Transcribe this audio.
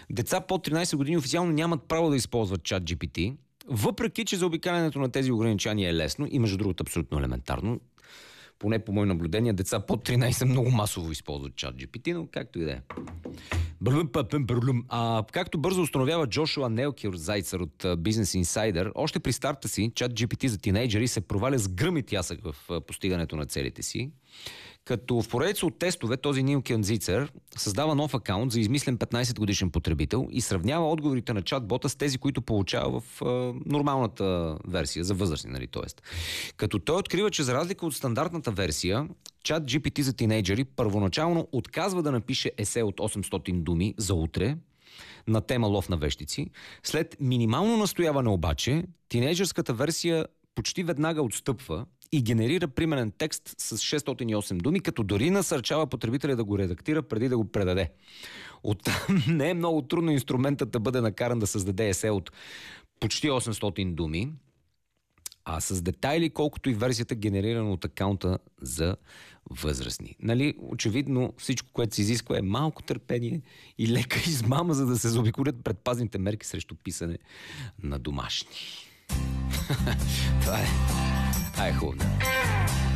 Деца под 13 години официално нямат право да използват чат GPT, въпреки че заобикалянето на тези ограничения е лесно и между другото абсолютно елементарно. Поне по мои наблюдения, деца под 13 много масово използват чат GPT, но както и да е. Както бързо установява Джошуа Нелкер Зайцер от Business Insider, още при старта си чат GPT за тинейджери се проваля с гръм и тясък в постигането на целите си. Като в поредица от тестове този Нил Кензицер създава нов акаунт за измислен 15-годишен потребител и сравнява отговорите на чат-бота с тези, които получава в нормалната версия за възрастни, нали, т.е. Като той открива, че за разлика от стандартната версия, чат GPT за тинейджери първоначално отказва да напише есе от 800 думи за утре на тема лов на вещици. След минимално настояване обаче, тинейджърската версия почти веднага отстъпва и генерира примерен текст с 608 думи, като дори насърчава потребителя да го редактира преди да го предаде. Оттам не е много трудно инструментът да бъде накаран да създаде есе от почти 800 думи, а с детайли, колкото и версията генерирана от акаунта за възрастни. Нали, очевидно всичко, което се изисква е малко търпение и лека измама, за да се заобиколят предпазните мерки срещу писане на домашни. Това е хубаво.